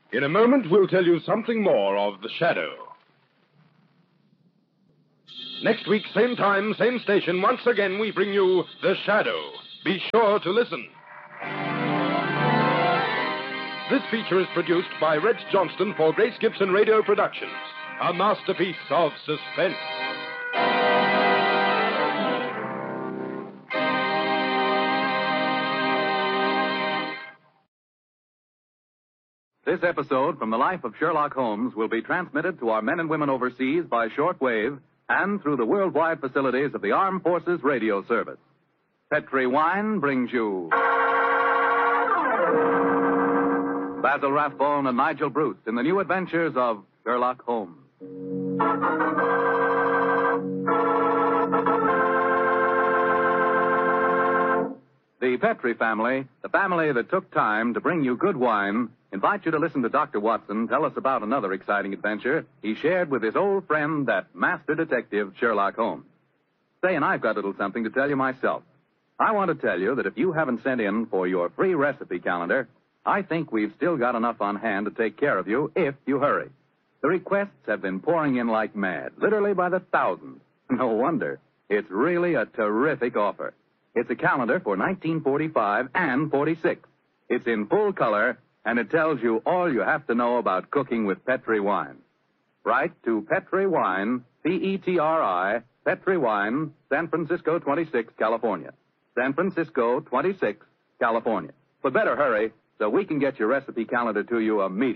In a moment, we'll tell you something more of The Shadow. Next week, same time, same station, once again we bring you The Shadow. Be sure to listen. This feature is produced by Rex Johnston for Grace Gibson Radio Productions, a masterpiece of suspense. This episode from the life of Sherlock Holmes will be transmitted to our men and women overseas by shortwave and through the worldwide facilities of the Armed Forces Radio Service. Petri Wine brings you Basil Rathbone and Nigel Bruce in the new adventures of Sherlock Holmes. The Petri family, the family that took time to bring you good wine, invite you to listen to Dr. Watson tell us about another exciting adventure he shared with his old friend, that master detective, Sherlock Holmes. Say, and I've got a little something to tell you myself. I want to tell you that if you haven't sent in for your free recipe calendar, I think we've still got enough on hand to take care of you if you hurry. The requests have been pouring in like mad, literally by the thousands. No wonder. It's really a terrific offer. It's a calendar for 1945 and 46. It's in full color, and it tells you all you have to know about cooking with Petri wine. Write to Petri Wine, Petri, Petri Wine, San Francisco 26, California. San Francisco 26, California. But better hurry so we can get your recipe calendar to you immediately.